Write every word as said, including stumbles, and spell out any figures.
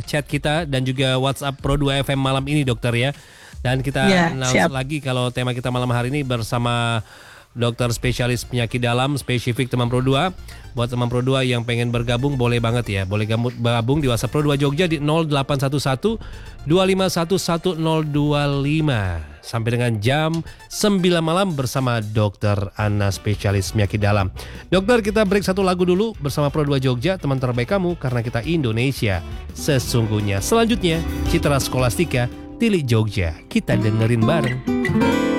chat kita dan juga WhatsApp Pro dua F M malam ini dokter ya. Dan kita Ya, announce siap. lagi kalau tema kita malam hari ini bersama dokter spesialis penyakit dalam spesifik teman Pro dua. Buat teman Pro dua yang pengen bergabung boleh banget ya. Boleh gabung di WhatsApp Pro dua Jogja di nol delapan satu satu dua lima satu satu nol dua lima. Sampai dengan jam sembilan malam bersama dokter Ana spesialis penyakit dalam. Dokter, kita break satu lagu dulu bersama Pro dua Jogja, teman terbaik kamu karena kita Indonesia sesungguhnya. Selanjutnya Citra Skolastika Tilik Jogja. Kita dengerin bareng.